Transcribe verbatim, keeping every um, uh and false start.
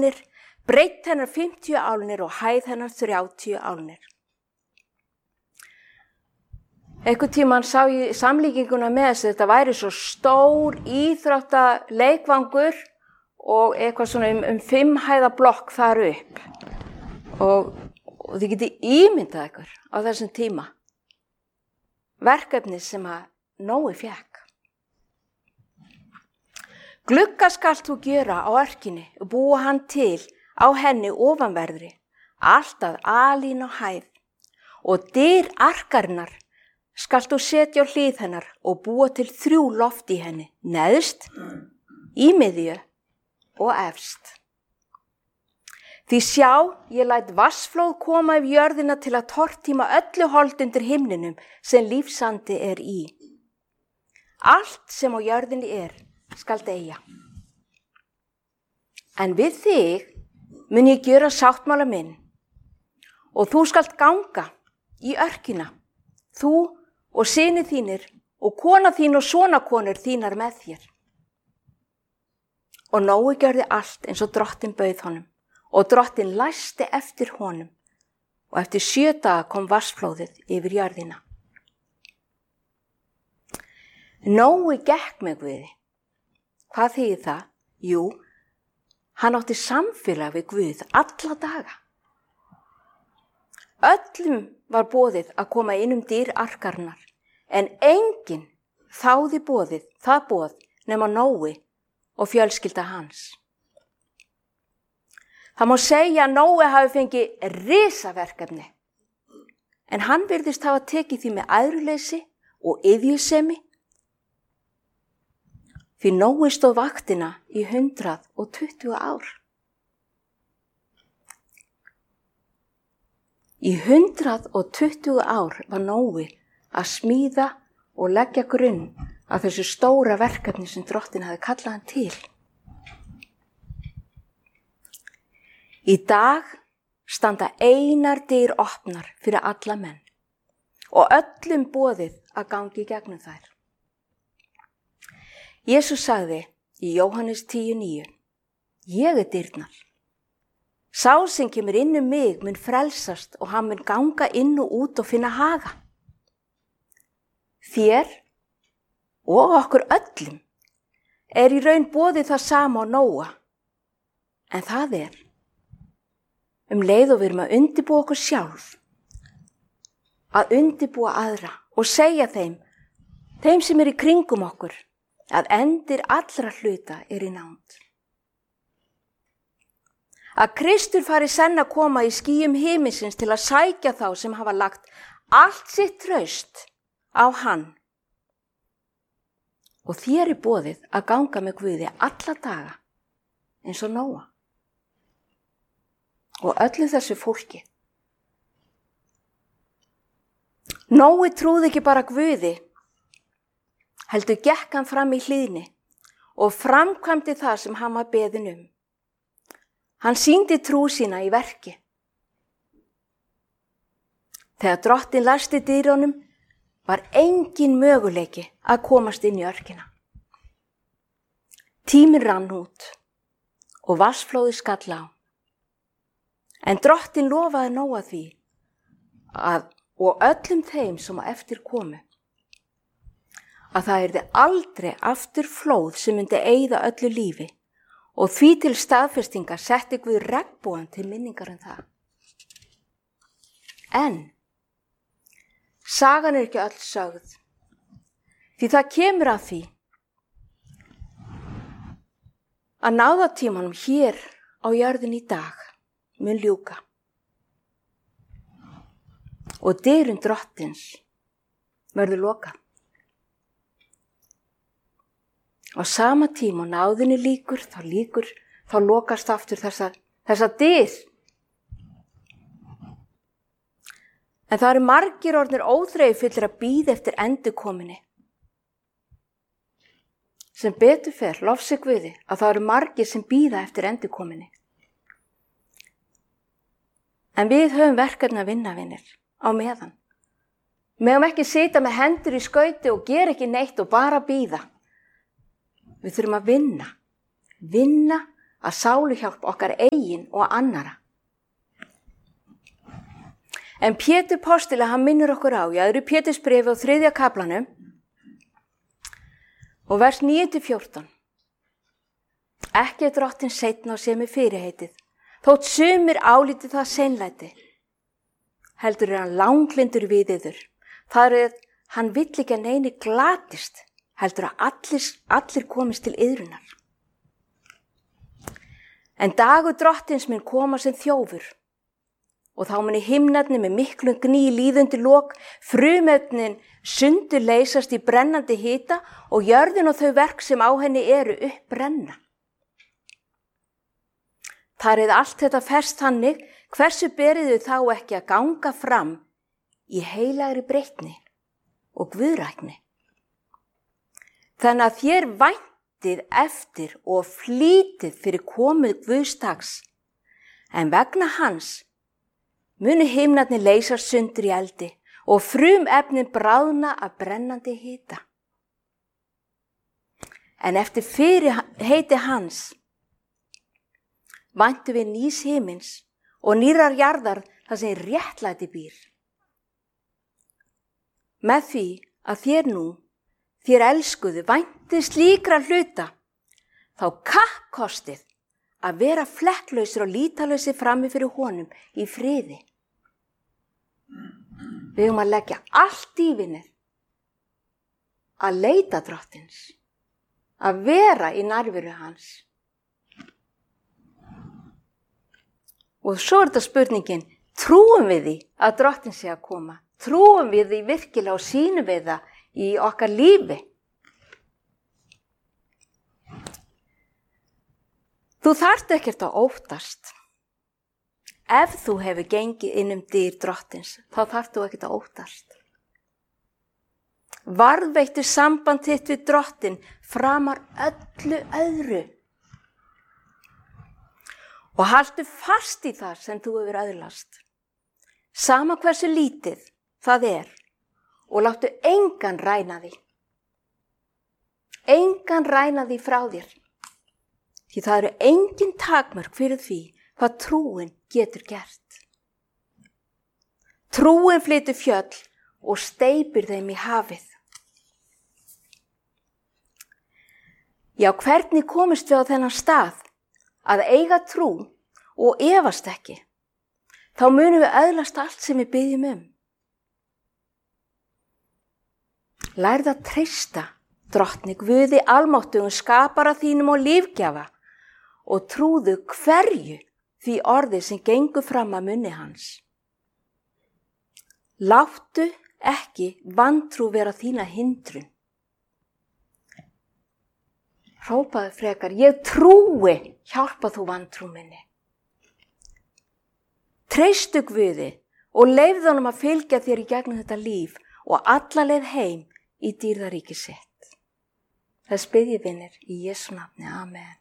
álnir, breidd hennar fimmtíu álnir og hæð hennar þrjátíu álnir. Einhvern tímann sá ég samlíkinguna með þess að þetta væri svo stór íþrótta leikvangur og eitthvað svona um, um fimm hæða blokk þar upp. Og, og þið getið ímyndað ykkur á þessum tíma verkefni sem að Nói fékk. Glugga skalt þú gjöra á örkinni og búa hann til á henni ofanverðri, alltaf alín á hæð, og dyr arkarinnar skalt þú setja á hlið hennar og búa til þrjú loft í henni, neðst, í miðju og efst. Því sjá, ég læt vatnsflóð koma yfir jörðina til að tortíma öllu hold undir himninum sem lífsandi er í. Allt sem á jörðinni er, skalt eygja. En við þig mun ég gjöra sáttmála minn og þú skalt ganga í örkina, þú og synir þínir og kona þín og sonakonur þínar með þér. Og Nói gjörði allt eins og drottinn bauð honum og drottinn læsti eftir honum og eftir sjö daga kom vatnsflóðið yfir jörðina. Nói gekk með Guði. Hvað þýðir það? Jú, hann átti samfélag við Guð alla daga. Öllum var boðið að koma inn um dyr arkarinnar, en enginn þáði boðið, það boð nema Nói og fjölskylda hans. Það má segja að Nói hafi fengið risaverkefni, en hann virðist hafa tekið því með æðruleysi og iðjusemi, því Nói stóð vaktina í hundrað og tuttugu ár. Í hundrað og tuttugu ár var Nói að smíða og leggja grunn að þessu stóra verkefni sem drottinn hafði kallað hann til. Í dag standa einar dyr opnar fyrir alla menn og öllum boðið að gangi í gegnum þær. Jesús sagði í Jóhannes tíu níu, ég er dyrnar. Sá sem kemur inn um mig mun frelsast og hann mun ganga inn og út og finna haga. Þér og okkur öllum er í raun boðið það sama á Nóa, en það er um leið og við erum að undirbúa okkur sjálf, að undirbúa aðra og segja þeim, þeim sem er í kringum okkur, að endir allra hluta er í nánd. Að Kristur fari senn að koma í skýjum himinsins til að sækja þá sem hafa lagt allt sitt traust á hann. Og þér er boðið að ganga með Guði alla daga eins og Nóa. Og öllu þessu fólki. Nói trúði ekki bara Guði, heldur gekk hann fram í hlýðni og framkvæmdi það sem hann var beðinn um. Hann sýndi trú sína í verki. Þegar drottinn læsti dyrunum var engin möguleiki að komast inn í örkina. Tíminn rann út og vatnsflóðið skall á. En drottinn lofaði Nóa því að, og öllum þeim sem á eftir komu, að það yrði aldrei aftur flóð sem myndi eyða öllu lífi og því til staðfestingar setti Guð regnbogann til minningar um það. En sagan er ekki öll sögð, því það kemur að því að náðatímanum hér á jörðin í dag mun ljúka og dyrum drottins verður lokað. Á sama tíma og náðinni líkur, þá líkur, þá lokast aftur þessa, þessa dyr. En það eru margir orðnir óþreyjufullir að bíða eftir endurkominni. Sem betur fer, lofsi Guði, að það eru margir sem bíða eftir endurkominni. En við höfum verkefni að vinna, vinir, á meðan. Við höfum ekki sitja með hendur í skauti og gera ekki neitt og bara bíða. Við þurfum að vinna, vinna að sáluhjálp okkar eigin og annara. En Pétur postuli, hann minnir okkur á, í öðru Pétursbréfi á þriðja kaflanum og vers níu til fjórtán. Ekki er drottinn seinn á sér með fyrirheitið, þótt sumir álíti það seinlæti. Heldur er hann langlyndur við yður. Það er að hann vill ekki að neini glatist, heldur að allir, allir komist til iðrunar. En dagur drottins mun koma sem þjófur og þá muni himnarnir með miklum gný líðundi lok, frumefnin sundur leysast í brennandi hita og jörðin og þau verk sem á henni eru uppbrenna. Þar er allt þetta ferst þannig, hversu beriðu þá ekki að ganga fram í heilagri breytni og guðrækni. Þannig að þér væntið eftir og flýtið fyrir komið Guðsdags, en vegna hans muni himnarnir leysast sundur í eldi og frumefnin bráðna af brennandi hita. En eftir fyrirheiti hans væntum við nýs himins og nýrrar jarðar þar sem réttlæti býr. Með því að þér nú, þér elskuðu, væntið slíkra hluta, þá kappkostið að vera flekklausir og lítalausir frammi fyrir honum í friði. Við höfum að leggja allt í vinnið, að leita drottins, að vera í nærveru hans. Og svo er þetta spurningin, trúum við því að drottin sé að koma? Trúum við því virkilega og sýnum við það í okkar lífi? Þú þarft ekkert að óttast. Ef þú hefur gengið inn um dyr drottins, þá þarft þú ekkert að óttast. Varðveittu samband þitt við drottin framar öllu öðru. Og haltu fast í það sem þú hefur öðlast. Sama hversu lítið það er og láttu engan ræna því. Engan ræna því frá þér. Því það eru engin takmörk fyrir því hvað trúin getur gert. Trúin flytur fjöll og steypir þeim í hafið. Já, hvernig komist við á þennan stað að eiga trú og efast ekki? Þá munum við öðlast allt sem við byggjum um. Lærðu að treysta drottni Guði almáttugum skapara þínum og lífgjafa og trúðu hverju því orði sem gengur fram að munni hans. Láttu ekki vantrú vera þína hindrun. Hrópaðu frekar, ég trúi, hjálpa þú vantrú minni. Treystu Guði og leyfðu honum að fylgja þér í gegnum þetta líf og alla leið heim í dýrðaríki sitt. Þess bið ég vinir í Jesú nafni. Amen.